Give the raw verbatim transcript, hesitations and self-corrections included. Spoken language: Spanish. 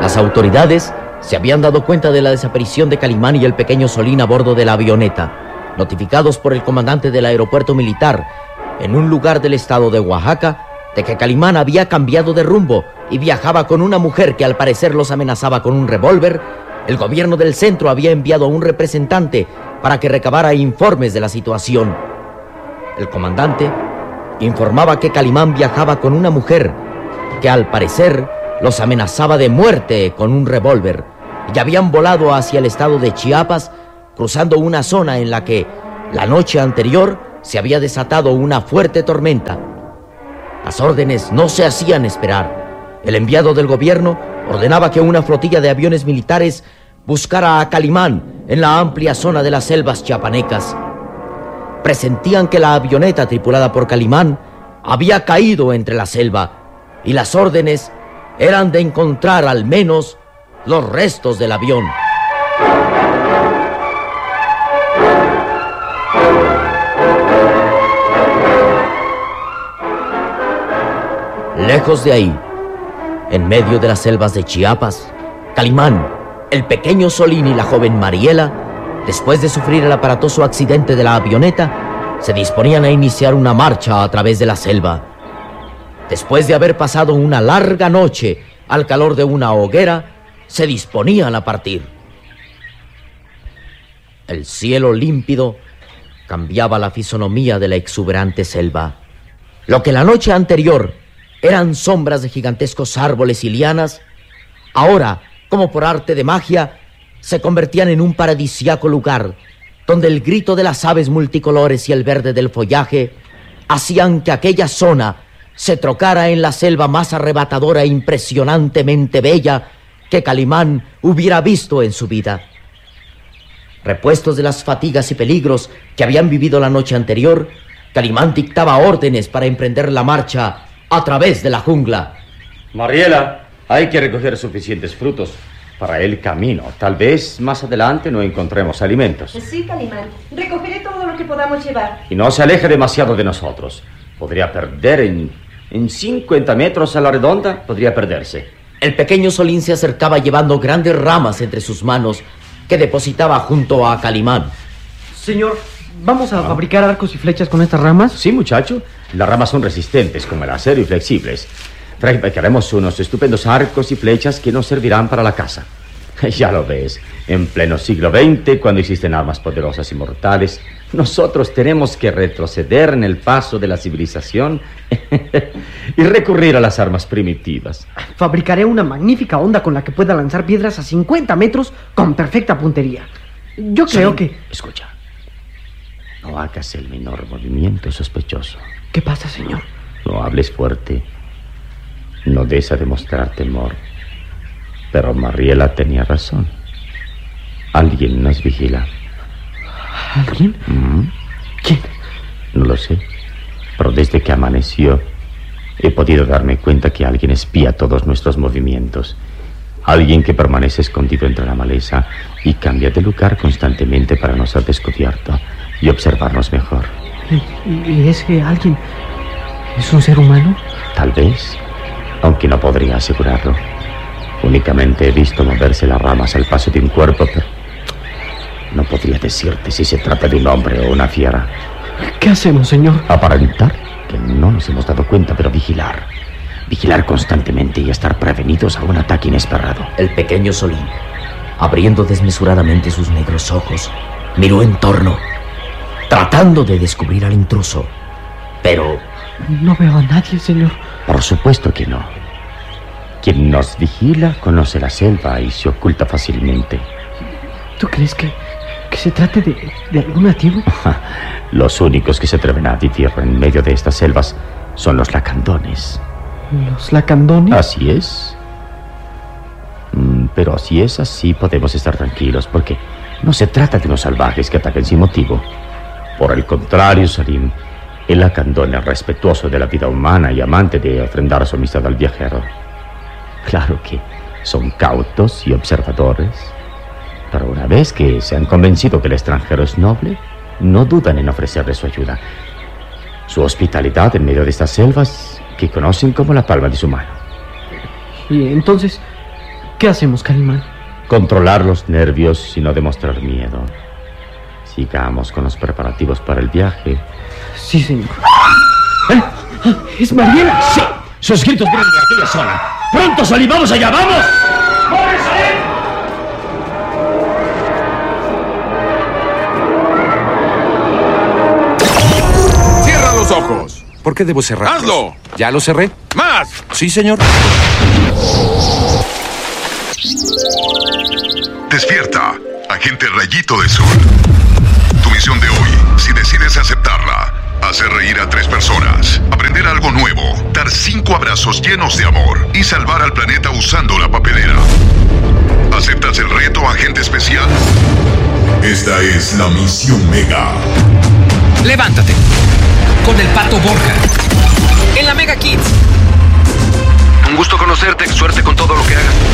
Las autoridades se habían dado cuenta de la desaparición de Calimán y el pequeño Solín a bordo de la avioneta, notificados por el comandante del aeropuerto militar, en un lugar del estado de Oaxaca, de que Calimán había cambiado de rumbo y viajaba con una mujer que al parecer los amenazaba con un revólver. El gobierno del centro había enviado a un representante para que recabara informes de la situación. El comandante informaba que Calimán viajaba con una mujer que al parecer los amenazaba de muerte con un revólver y habían volado hacia el estado de Chiapas, cruzando una zona en la que la noche anterior se había desatado una fuerte tormenta. Las órdenes no se hacían esperar. El enviado del gobierno ordenaba que una flotilla de aviones militares buscara a Calimán en la amplia zona de las selvas chiapanecas. Presentían que la avioneta tripulada por Calimán había caído entre la selva y las órdenes eran de encontrar al menos los restos del avión. Lejos de ahí, en medio de las selvas de Chiapas, Calimán, el pequeño Solín y la joven Mariela, después de sufrir el aparatoso accidente de la avioneta, se disponían a iniciar una marcha a través de la selva. Después de haber pasado una larga noche al calor de una hoguera, se disponían a partir. El cielo límpido cambiaba la fisonomía de la exuberante selva. Lo que la noche anterior eran sombras de gigantescos árboles y lianas, ahora, como por arte de magia, se convertían en un paradisíaco lugar donde el grito de las aves multicolores y el verde del follaje hacían que aquella zona se trocara en la selva más arrebatadora e impresionantemente bella que Calimán hubiera visto en su vida. Repuestos de las fatigas y peligros que habían vivido la noche anterior, Calimán dictaba órdenes para emprender la marcha a través de la jungla. Mariela, hay que recoger suficientes frutos para el camino. Tal vez más adelante no encontremos alimentos. Sí, Calimán. Recogeré todo lo que podamos llevar. Y no se aleje demasiado de nosotros. Podría perder en, en cincuenta metros a la redonda. Podría perderse. El pequeño Solín se acercaba llevando grandes ramas entre sus manos que depositaba junto a Calimán. Señor, ¿vamos a ¿Ah? fabricar arcos y flechas con estas ramas? Sí, muchacho. Las ramas son resistentes como el acero y flexibles. Fabricaremos unos estupendos arcos y flechas que nos servirán para la caza. Ya lo ves, en pleno siglo veinte, cuando existen armas poderosas y mortales, nosotros tenemos que retroceder en el paso de la civilización y recurrir a las armas primitivas. Fabricaré una magnífica honda con la que pueda lanzar piedras a cincuenta metros con perfecta puntería. Yo creo sí, que... Escucha, no hagas el menor movimiento sospechoso. ¿Qué pasa, señor? No hables fuerte. No des a demostrar temor. Pero Mariela tenía razón. Alguien nos vigila. ¿Alguien? ¿Mm? ¿Quién? No lo sé. Pero desde que amaneció he podido darme cuenta que alguien espía todos nuestros movimientos. Alguien que permanece escondido entre la maleza y cambia de lugar constantemente para no ser descubierto y observarnos mejor. ¿Y, y ese alguien es un ser humano? Tal vez, aunque no podría asegurarlo. Únicamente he visto moverse las ramas al paso de un cuerpo, pero no podría decirte si se trata de un hombre o una fiera. ¿Qué hacemos, señor? Aparentar que no nos hemos dado cuenta, pero vigilar. Vigilar constantemente y estar prevenidos a un ataque inesperado. El pequeño Solín, abriendo desmesuradamente sus negros ojos, miró en torno, tratando de descubrir al intruso. Pero... no veo a nadie, señor. Por supuesto que no. Quien nos vigila conoce la selva y se oculta fácilmente. ¿Tú crees que, que se trate de, de algún nativo? Los únicos que se atreven a vivir en medio de estas selvas son los lacandones. ¿Los lacandones? Así es. Mm, pero si es así, podemos estar tranquilos, porque no se trata de unos salvajes que ataquen sin motivo. Por el contrario, Salim, el lacandón es respetuoso de la vida humana y amante de ofrendar su amistad al viajero. Claro que son cautos y observadores, pero una vez que se han convencido que el extranjero es noble, no dudan en ofrecerle su ayuda. Su hospitalidad en medio de estas selvas que conocen como la palma de su mano. Y entonces, ¿Qué hacemos, Calimán? Controlar los nervios y no demostrar miedo. Sigamos con los preparativos para el viaje. Sí, señor. ¿Eh? ¿Es Mariela? Sí, sus gritos vienen de aquella zona. ¡Pronto, Salim! ¡Vamos allá! ¡Vamos! ¡Corre, Salim! ¡Cierra los ojos! ¿Por qué debo cerrar? ¡Hazlo! ¿Ya lo cerré? ¡Más! Sí, señor. Despierta, agente Rayito del Sur. Tu misión de hoy, si decides aceptarla, hacer reír a tres personas, aprender algo nuevo, dar cinco abrazos llenos de amor y salvar al planeta usando la papelera. ¿Aceptas el reto, agente especial? Esta es la misión Mega. Levántate. Con el Pato Borja. En la Mega Kids. Un gusto conocerte. Suerte con todo lo que hagas.